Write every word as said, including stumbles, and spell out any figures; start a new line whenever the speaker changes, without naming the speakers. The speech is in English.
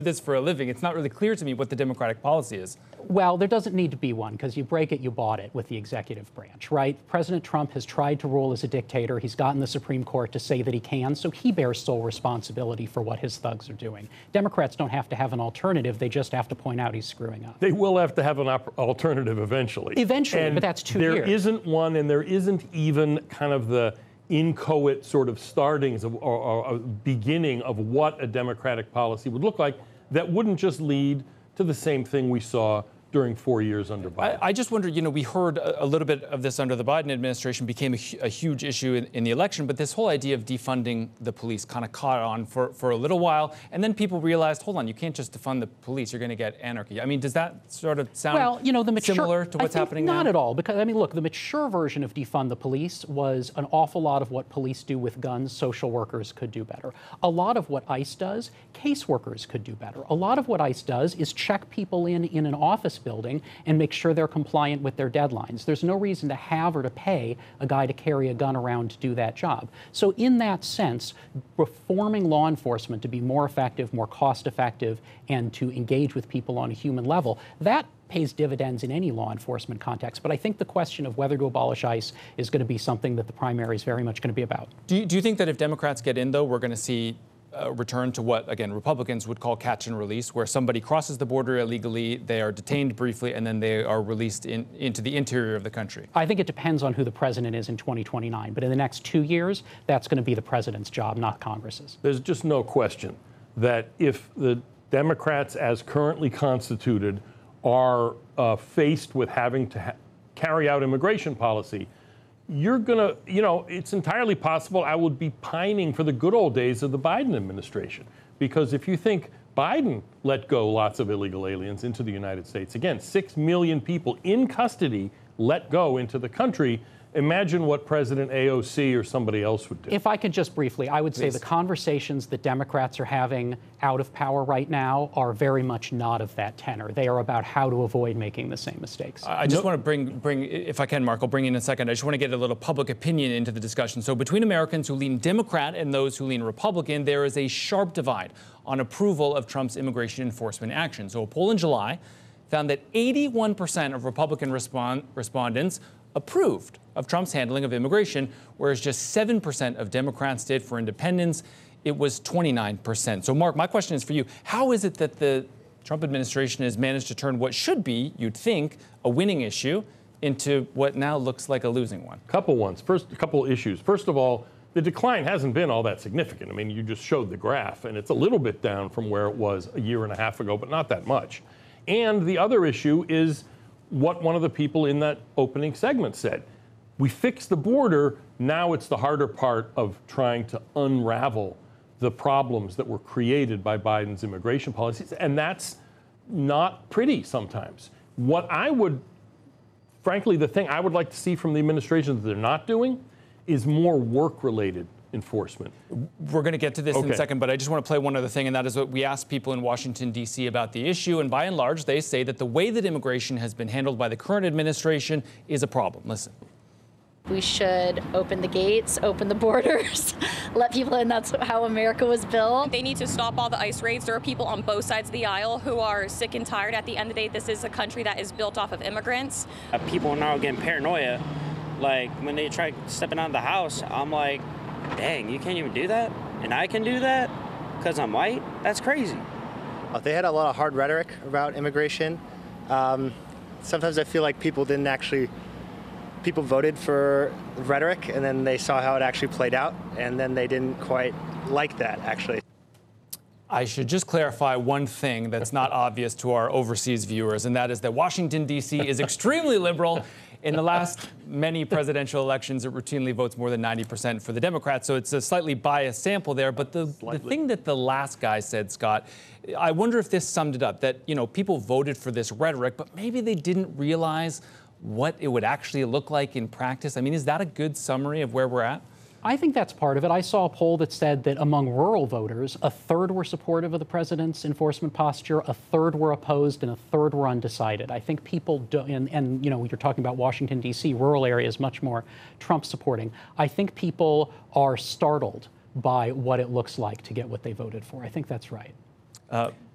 this for a living. It's not really clear to me what the Democratic policy is.
Well, there doesn't need to be one, because you break it, you bought it with the executive branch, right? President Trump has tried to rule as a dictator. He's gotten the Supreme Court to say that he can, so he bears sole responsibility for what his thugs are doing. Democrats don't have to have an alternative. They just have to point out he's screwing up.
They will have to have an op- alternative eventually.
Eventually,
and
but that's two
there
years.
There isn't one, and there isn't even kind of the inchoate sort of startings of, or, or, or beginning of what a Democratic policy would look like that wouldn't just lead to the same thing we saw during four years under Biden.
I, I just wonder, you know, we heard a, a little bit of this under the Biden administration, became a, a huge issue in, in the election, but this whole idea of defunding the police kind of caught on for, for a little while, and then people realized, hold on, you can't just defund the police, you're going to get anarchy. I mean, does that sort of sound
well, you know, the mature,
similar to what's
I think
happening
not
now?
Not at all, because, I mean, look, the mature version of defund the police was an awful lot of what police do with guns, social workers could do better. A lot of what ICE does, caseworkers could do better. A lot of what ICE does is check people in in an office building and make sure they're compliant with their deadlines. There's no reason to have or to pay a guy to carry a gun around to do that job. So in that sense, reforming law enforcement to be more effective, more cost-effective, and to engage with people on a human level, that pays dividends in any law enforcement context. But I think the question of whether to abolish ICE is going to be something that the primary is very much going to be about.
Do you, do you think that if Democrats get in, though, we're going to see Uh, return to what, again, Republicans would call catch and release, where somebody crosses the border illegally, they are detained briefly, and then they are released in, into the interior of the country?
I think it depends on who the president is in twenty twenty-nine. But in the next two years, that's going to be the president's job, not Congress's.
There's just no question that if the Democrats, as currently constituted, are uh, faced with having to ha- carry out immigration policy, you're going to, you know, it's entirely possible I would be pining for the good old days of the Biden administration. Because if you think Biden let go lots of illegal aliens into the United States, again, six million people in custody let go into the country, imagine what President A O C or somebody else would do.
If I could just briefly, I would say
Please.
the conversations that Democrats are having out of power right now are very much not of that tenor. They are about how to avoid making the same mistakes.
I just nope. want to bring, bring, if I can, Mark, I'll bring in a second. I just want to get a little public opinion into the discussion. So between Americans who lean Democrat and those who lean Republican, there is a sharp divide on approval of Trump's immigration enforcement action. So a poll in July found that eighty-one percent of Republican respond, respondents approved of Trump's handling of immigration, whereas just seven percent of Democrats did. For independents, it was twenty-nine percent. So, Mark, my question is for you. How is it that the Trump administration has managed to turn what should be, you'd think, a winning issue into what now looks like a losing one?
Couple ones. First, a couple issues. First of all, the decline hasn't been all that significant. I mean, you just showed the graph, and it's a little bit down from where it was a year and a half ago, but not that much. And the other issue is what one of the people in that opening segment said. We fixed the border, now it's the harder part of trying to unravel the problems that were created by Biden's immigration policies, and that's not pretty sometimes. What I would, frankly, the thing I would like to see from the administration that they're not doing is more work-related enforcement.
We're going to get to this
okay.
in a second, but I just want to play one other thing, and that is what we asked people in Washington, D C about the issue, and by and large, they say that the way that immigration has been handled by the current administration is a problem. Listen.
We should open the gates, open the borders, let people in. That's how America was built.
They need to stop all the ICE raids. There are people on both sides of the aisle who are sick and tired. At the end of the day, this is a country that is built off of immigrants.
Uh, people are now getting paranoia. Like, when they try stepping out of the house, I'm like, dang, you can't even do that? And I can do that because I'm white? That's crazy.
Uh, they had a lot of hard rhetoric about immigration. Um, sometimes I feel like people didn't actually, people voted for rhetoric and then they saw how it actually played out and then they didn't quite like that, actually.
I should just clarify one thing that's not obvious to our overseas viewers, and that is that Washington, D C is extremely liberal. In the last many presidential elections, it routinely votes more than ninety percent for the Democrats, so it's a slightly biased sample there. But the, the thing that the last guy said, Scott, I wonder if this summed it up, that, you know, people voted for this rhetoric, but maybe they didn't realize what it would actually look like in practice. I mean, is that a good summary of where we're at?
I think that's part of it. I saw a poll that said that among rural voters, a third were supportive of the president's enforcement posture, a third were opposed, and a third were undecided. I think people do, and, and you know, you're talking about Washington, D C, rural areas, much more Trump supporting. I think people are startled by what it looks like to get what they voted for. I think that's right.
Uh,